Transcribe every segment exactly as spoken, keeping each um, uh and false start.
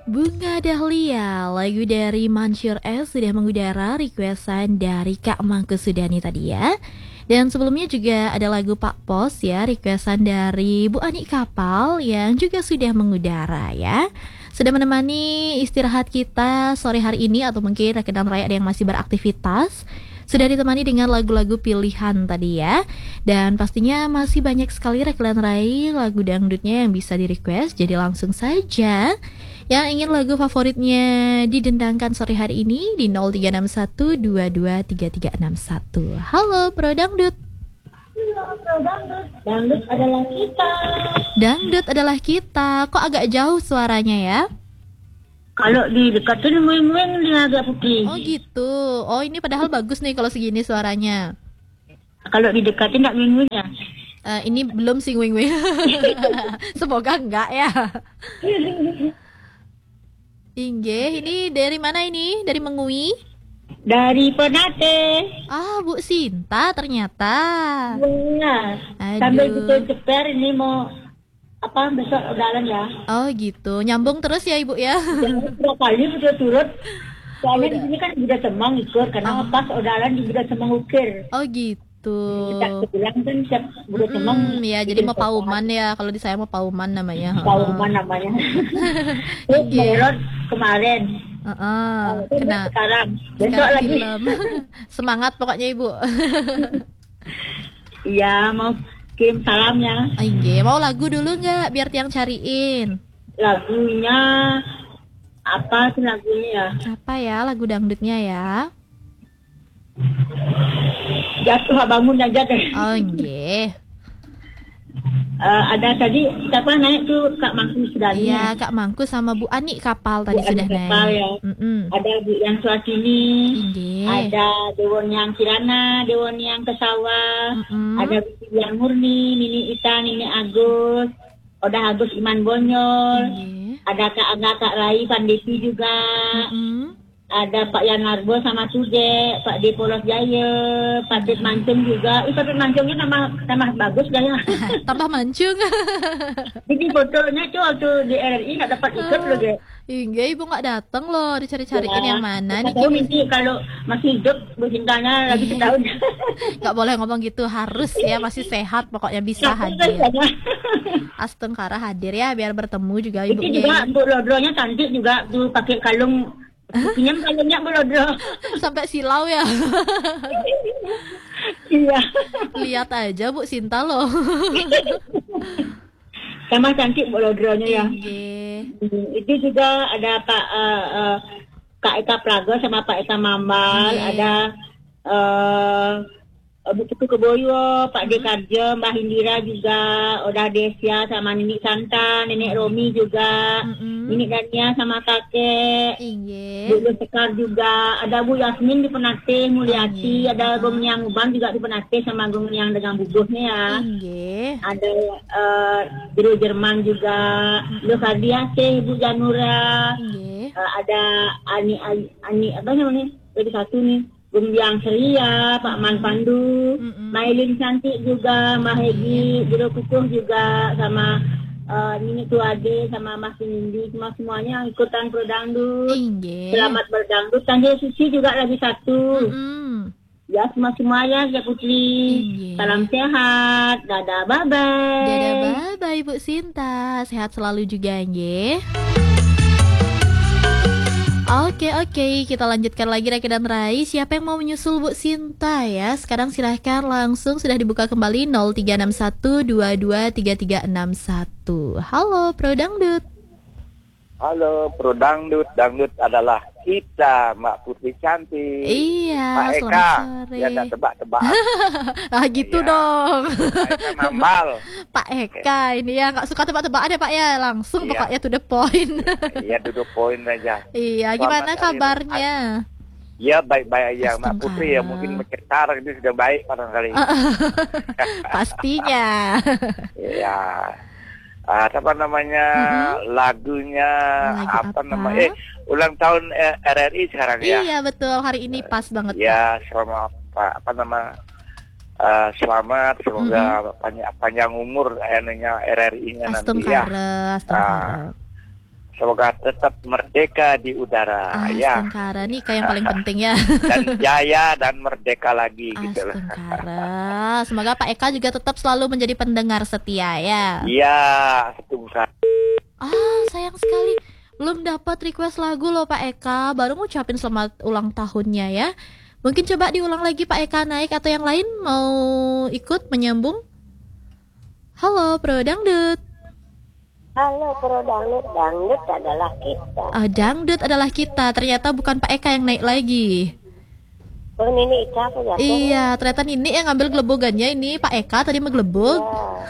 Bunga Dahlia, lagu dari Mansyur S sudah mengudara requestan dari Kak Mangku Sudani tadi ya. Dan sebelumnya juga ada lagu Pak Pos ya, requestan dari Bu Ani Kapal yang juga sudah mengudara ya. Sudah menemani istirahat kita sore hari ini atau mungkin rekan raya ada yang masih beraktivitas. Sudah ditemani dengan lagu-lagu pilihan tadi ya. Dan pastinya masih banyak sekali rekan raya lagu dangdutnya yang bisa di request. Jadi langsung saja yang ingin lagu favoritnya didendangkan sore hari ini di nol tiga enam satu dua dua tiga tiga enam satu. Halo Pro Dangdut. Halo Pro Dangdut. Dangdut adalah kita. Dangdut adalah kita. Kok agak jauh suaranya ya? Kalau di dekatin muing-muing dia agak putih. Oh gitu. Oh ini padahal bagus nih kalau segini suaranya. Kalau didekatin enggak muing-muing ya? Uh, ini belum sing wing wing. Semoga enggak ya. Ingge, ini dari mana ini? Dari Mengui? Dari Penate. Ah, Bu Sinta ternyata. Benar. Aduh. Sambil gitu ceper ini mau apa besok udalan ya. Oh gitu, nyambung terus ya Ibu ya. Berapa kali sudah turut. Soalnya Udah. di sini kan sudah semang ikut karena Oh. pas udalan sudah semang ukir. Oh gitu. Kita sebulan kan siap sudah semang. Hmm, ya jadi mau pauman ya. Kalau di saya mau pauman namanya. Pauman namanya. Terus Iya. Melon kemarin. Heeh. Terus Kena sekarang besok sekarang lagi. film. Semangat pokoknya Ibu. Iya mau kirim salamnya. Ingge, mau lagu dulu nggak biar tiang cariin? Lagunya apa sih lagunya ya? Apa ya lagu dangdutnya ya? Jatuh bangun aja deh. Oh Ingge. Eh, ada tadi siapa naik tuh Kak Mangku Sudani. Iya Kak Mangku sama Bu Ani Kapal tadi Bu sudah Ani Kapal, naik. ya. Mm-mm. Ada Bu yang Suasini. Ingge. Ada Dewon yang Kirana, Dewon yang Kesawah. Mm-mm. Ada Bu yang Murni, Nini Ita, Nini Agus. Oda Agus Iman Bonyol. Ingge. Ada Kak Angga, Kak Rai, Pandeti juga. Mm-mm. Ada Pak Yan Narbo sama Tude, Pak D Polos Jaya, Pak Tit Mancung juga. Ih, Pak Tit Mancung ini nama nama bagus dah ya. Tambah mancung. Jadi fotonya tuh waktu di R R I nggak dapat ikut loh deh. Ingge ibu nggak datang loh, dicari-cariin yang mana nih? Tahu nanti kalau masih hidup Bu Cintanya lagi setahun. Nggak boleh ngomong gitu, harus ya masih sehat pokoknya bisa hadir. Astengkara hadir ya biar bertemu juga Itu ibunya. juga Bu Lodronya cantik juga tuh pakai kalung. Pinjam kalungnya Bu Lodro. Sampai silau ya. Iya. Lihat aja Bu Sinta loh. Sama cantik Bu Lodronya ya. Ingge. Hmm, itu juga ada Pak uh, uh, Kak Eka Prago sama Pak Eka Mambal, Iya. ada uh, Bu Tuku Keboyo, Pak D Karjo, Mbak Hindira juga, Oda Desya sama Nenek Santa, Nenek Romi juga, Mm-mm. Nenek Dania sama kakek, Ingge. Bu Sekar juga, ada Bu Yasmin di Penate, Mulyati, Iya. ada Gong Yang Ubang juga di Penate sama Gong Yang dengan bubuhnya ya. Ingge. Ada uh, Biru Jerman juga, Lu Kardiase, Ibu Janura, Ingge. uh, ada Ani, Ani Ani apa namanya lagi satu nih, Gumbiang Seria, Pak Man Pandu, Mm-mm. Mailin Cantik juga, Mahegi, Biru Kukuh juga, sama uh, Nini Tuade, sama Mas Nindi, semua semuanya ikutan Pro Dangdut. Ingge. Selamat berdangdut. Tanya Suci juga lagi satu. Mm-mm. Ya semua semuanya ya Putri. Iya. Salam sehat. Dadah bye bye. Dadah bye-bye Ibu Sinta. Sehat selalu juga Ingge. Oke oke, kita lanjutkan lagi Reki dan Rai. Siapa yang mau menyusul Bu Sinta ya? Sekarang silahkan langsung sudah dibuka kembali nol tiga enam satu dua dua tiga tiga enam satu. Halo Pro Dangdut. Halo, Pro Dangdut. Dangdut adalah kita, Mbak Putri Cantik. Iya, Pak Eka, selamat sore. ya udah tebak-tebak. Ah gitu Iya. dong. Pak Eka Mambal. Pak Eka ini ya nggak suka tebak-tebakan ya Pak ya, langsung Iya. pokoknya to the point. Iya, duduk poin aja. Iya, Selamat gimana hari kabarnya? Ya, baik-baik aja, Mbak Astagfirullah. Putri ya. Mungkin mencetar itu sudah baik barangkali. Pastinya. Iya. Ah, apa namanya lagunya Lagu apa, apa? namanya eh ulang tahun eh, R R I sekarang ya. Iya betul, hari ini pas banget Pak. Ya, selamat apa, apa nama eh, selamat, semoga panjang, panjang umur anunya R R I-nya nanti ya. Astungkara, astungkara. Semoga tetap merdeka di udara, ya. Astengkara nih kayak yang paling penting ya. Dan jaya dan merdeka lagi gitu loh. Astengkara. Semoga Pak Eka juga tetap selalu menjadi pendengar setia ya. Iya, Astengkara. Ah, sayang sekali belum dapat request lagu loh Pak Eka. Baru ngucapin selamat ulang tahunnya ya. Mungkin coba diulang lagi Pak Eka naik atau yang lain mau ikut menyambung. Halo Pro Dangdut. Halo Pro Dangdut, dangdut adalah kita. Ah, dangdut adalah kita. Ternyata bukan Pak Eka yang naik lagi. Oh, Nini Ika apa ya? Iya, ternyata Nini yang ngambil gelebogannya ini Pak Eka tadi menggelebog.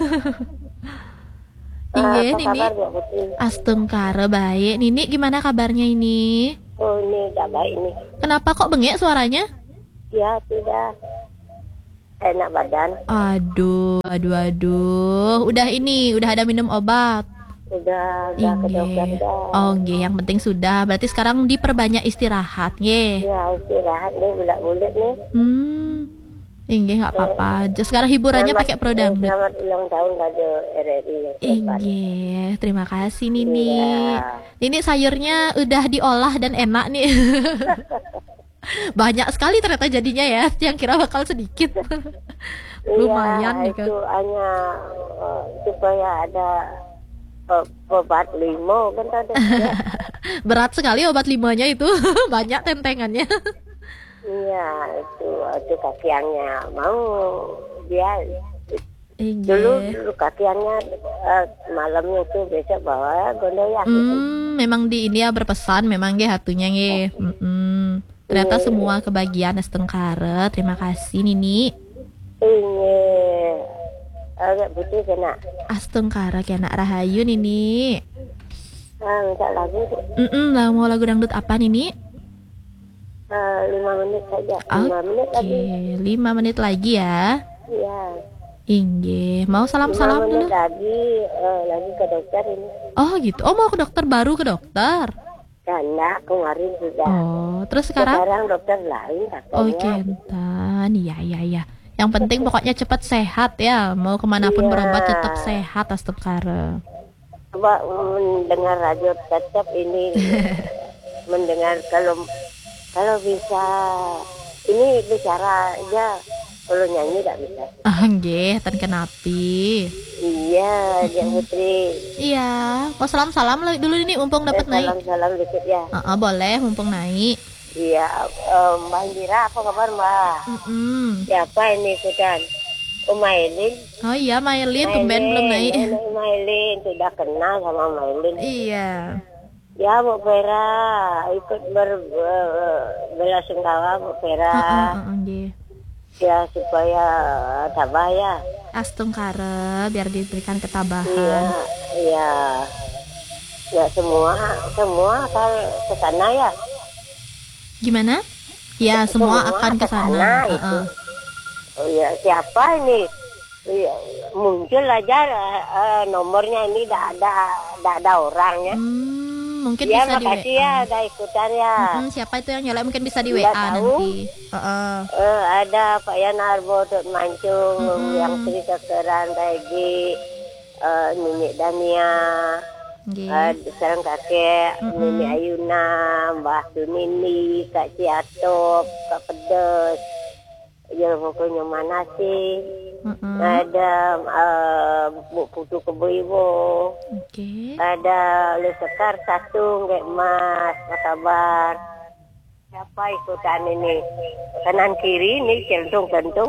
Ya. Iya, Apa Nini. kabar Bu Putri? Astengkara baik. Nini gimana kabarnya ini? Oh, ini udah baik nih. Kenapa kok bengek suaranya? Ya, tidak enak badan. Aduh, aduh, aduh. Udah ini, udah ada minum obat. Udah, udah ke dokter Inge. dah. Oh, nge, yang penting sudah. Berarti sekarang diperbanyak istirahat, nge. Ya, istirahat nih, bulat-bulat nih. Hmm. Inge nggak apa-apa. Sekarang hiburannya pakai Pro Dangdut. Selamat ulang tahun Radio R R I. Inge, terima kasih Nini. Iya. Ini sayurnya udah diolah dan enak nih. Banyak sekali ternyata jadinya ya. Yang kira bakal sedikit. Lumayan nih Iya, kan. itu hanya uh, supaya ada uh, obat limo kan tadi. Berat sekali obat limanya itu. Banyak tentengannya. Iya, itu itu kakiannya mau dia Inge. dulu dulu kakiannya uh, malamnya itu besok bawa gondoyak gitu. Hmm, memang di ini ya berpesan memang ge hatunya ge. Mm-mm. Ternyata Iya. semua kebagian Astengkara. Terima kasih Nini. Ini agak putih kena. Astengkara kena rahayu Nini. Ah, minta lagu Mm-mm, lah mau lagu dangdut apa Nini? uh, lima menit saja. Lima menit Oke, lagi. lima menit lagi ya. Iya. Inge, mau Lima salam-salam menit dulu. lagi uh, lagi ke dokter ini. Oh gitu. Oh mau ke dokter baru ke dokter. Karena kemarin sudah. Oh, terus sekarang? Sekarang dokter lain katanya. Oh kentan, iya iya iya. Yang penting pokoknya cepat sehat ya. Mau kemanapun Iya. berobat tetap sehat Astagfirullah. Coba mendengar radio tetap ini mendengar kalau kalau bisa ini bicara aja, kalau nyanyi tidak bisa. Ah nggih, tan kenapi. Iya, Dia Putri. Iya, mau salam-salam lah dulu ini mumpung dapat naik. Salam-salam dikit ya. Ah ah, boleh mumpung naik. Iya, eh, Mbak Indira apa kabar Mbak? Mm-mm. Siapa ini ikutan? Umailin. Oh iya, Mailin tumben belum naik. Umailin sudah kenal sama Umailin. Iya. Ya Bu Vera ikut ber, ber, belasungkawa Bu Vera. Heeh, heeh, nggih. Ya supaya tabah ya. Astengkara biar diberikan Iya, ketabahan. iya. Ya semua semua akan ke sana ya. Gimana? Ya, semua akan ke sana. itu. Heeh. Oh ya, siapa ini? Iya, muncul aja eh, nomornya ini tidak ada tidak ada orangnya. Hmm, mungkin Ya bisa di makasih W A. ya udah ikutan ya. Mm-mm, siapa itu yang nyala mungkin bisa di W Nggak A tahu. nanti. Heeh. Eh, ada Pak Yanarbo Dut Mancung Mm-mm. yang cerita keran Regi, uh, Nini Dania, Nggih. uh, sekarang kakek Mm-mm. Nini Ayuna, Mbah Sunini, Kak Ciatop, Kak Pedes, ya pokoknya mana sih? Heeh. Ada uh, Bu Putu Keboibo, Oke. ada Le Sekar satu, Ngek Mas, apa kabar? Siapa ikutan ini? Kanan kiri ini centung-centung.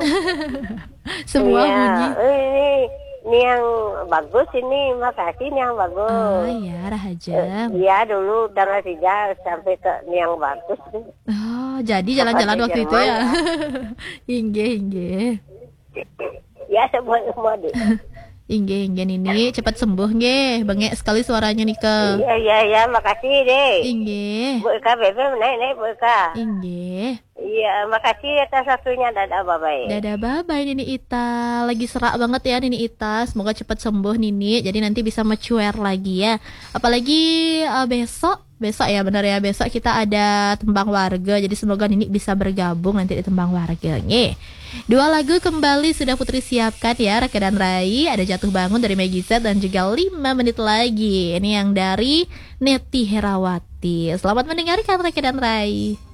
Semua Iya, bunyi. eh, ini ini yang bagus ini, makasih ini yang Oh bagus. iya, Eh, Rahaja. Iya dulu tanggal tiga sampai ke ini yang bagus. Oh, jadi jalan-jalan Apa di waktu itu Jerman ya. ya? Inge, inge. Ya semua semua deh. Inge, inge Nini, cepat sembuh nge. Bengek sekali suaranya nih ke. Iya iya iya, makasih deh. Inge. Bu Eka bebe naik naik Bu Eka. Inge. Iya, makasih atas waktunya dadah bye bye. Dadah bye-bye Nini Ita. Lagi serak banget ya Nini Ita. Semoga cepat sembuh Nini. Jadi nanti bisa mature lagi ya. Apalagi uh, besok Besok ya, benar ya, besok kita ada tembang warga. Jadi semoga Nini bisa bergabung nanti di tembang warga. Nge. Dua lagu kembali sudah Putri siapkan ya, Raka dan Rai. Ada Jatuh Bangun dari Maggie Z dan juga lima menit lagi. Ini yang dari Neti Herawati. Selamat mendengarkan Raka dan Rai.